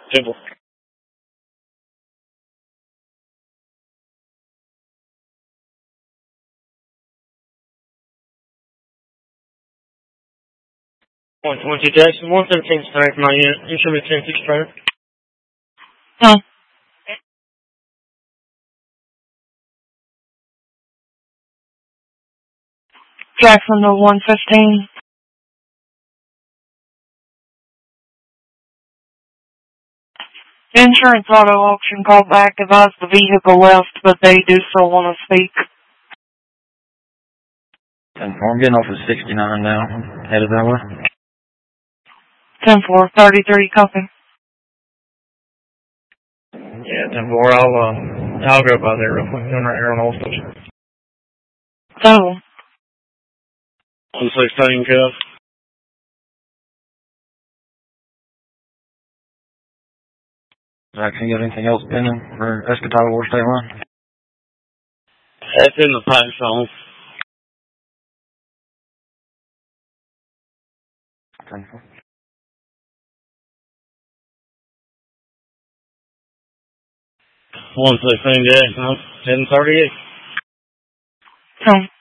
Temple. One twenty Jackson, 113 strength, my unit. You should be 10 6 strength. No. Jackson to 115. Insurance auto auction called back, advised the vehicle left, but they do still want to speak. I'm getting off at 69 now. Headed that way. 10-4, 33, copy. Yeah, 10-4, I'll go by there real quick. I'm right here on Old Station. 10-1. 116, Kev. Jackson, you got anything else pending for Escatado or State Line? That's in the pipe zone. 10-4. 116 Jackson, 1038. 10.